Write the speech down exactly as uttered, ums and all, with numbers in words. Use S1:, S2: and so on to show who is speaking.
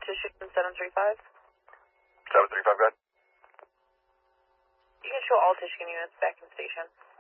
S1: Michigan seven three five.
S2: seven three five, go ahead.
S1: You can show all Michigan units back in station.